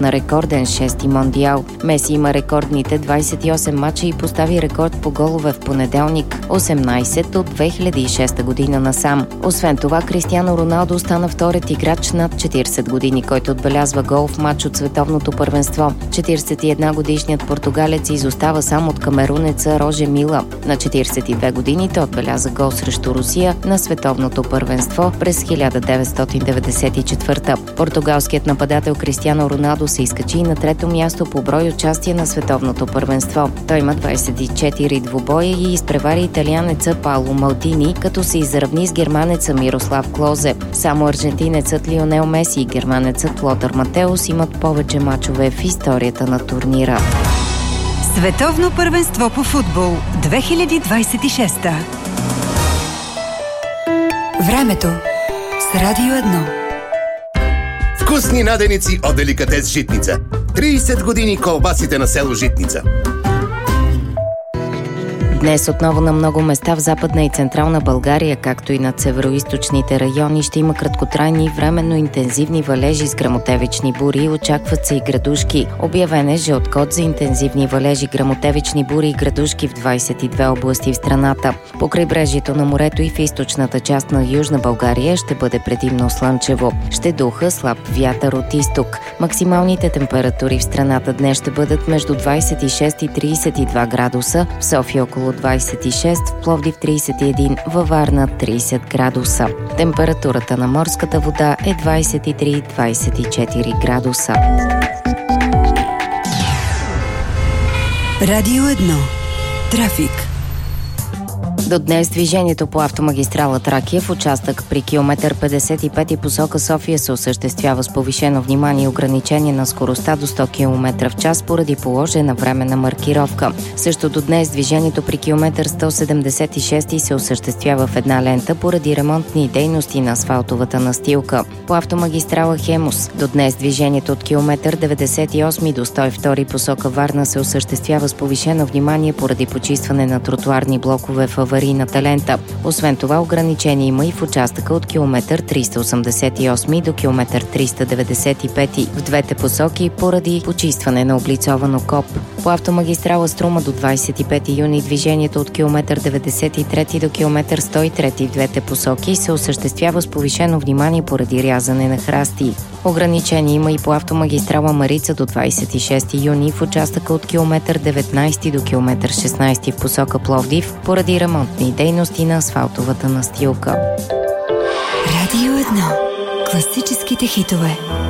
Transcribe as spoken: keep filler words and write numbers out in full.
на рекорден шести мондиал. Меси има рекордните двадесет и осем мача и постави рекорд по голове в понеделник – осемнадесет от две хиляди и шеста година насам. Освен това, Кристиано Роналдо стана вторият играч над четиридесет години, който отбелязва гол в мач от световното първенство. четиридесет и една годишният португалец изостава само от камерунеца Роже Мила. На четиридесет и две години той отбеляза гол срещу Русия на световното първенство през хиляда деветстотин деветдесет и четвърта. Португалският нападател Кристиано Роналдо се изкачи на трето място по брой участие на световното първенство. Той има двадесет и четири двубоя и изпревари италианеца Пауло Малдини, като се изравни с германеца Мирослав Клозе. Само аржентинецът Лионел Меси и германецът Лотър Матеус имат повече мачове в историята на турнира. Световно първенство по футбол две хиляди двадесет и шеста. Времето с Радио едно. Вкусни наденици от Деликатес Житница. тридесет години колбасите на село Житница. Днес отново на много места в Западна и Централна България, както и над североизточните райони, ще има краткотрайни временно интензивни валежи с гръмотевични бури. Очакват се и градушки. Обявен е жълт код за интензивни валежи, гръмотевични бури и градушки в двадесет и две области в страната. По крайбрежието на морето и в източната част на Южна България ще бъде предимно слънчево. Ще духа слаб вятър от изток. Максималните температури в страната днес ще бъдат между двадесет и шест и тридесет и два градуса, в София около двадесет и шест, в Пловдив тридесет и един, във Варна тридесет градуса. Температурата на морската вода е двадесет и три до двадесет и четири градуса. Радио едно. Трафик. До днес движението по автомагистрала Тракия в участък при километър петдесет и пет и посока София се осъществява с повишено внимание и ограничение на скоростта до сто километра в час поради положена временна маркировка. Също до днес движението при километър сто седемдесет и шест се осъществява в една лента поради ремонтни дейности на асфалтовата настилка. По автомагистрала Хемус до днес движението от километър деветдесет и осем до сто и втора посока Варна се осъществява с повишено внимание поради почистване на тротуарни блокове в аварийната лента. Освен това, ограничение има и в участъка от километър триста осемдесет и осем до километър триста деветдесет и пет в двете посоки поради почистване на облицовано коп. По автомагистрала Струма до двадесет и пети юни движението от километър деветдесет и три до километър сто и три в двете посоки се осъществява с повишено внимание поради рязане на храсти. Ограничение има и по автомагистрала Марица до двадесет и шести юни в участъка от километър деветнадесети до километър шестнадесети в посока Пловдив поради ремонтни дейности на асфалтовата настилка. Радио едно. Класическите хитове.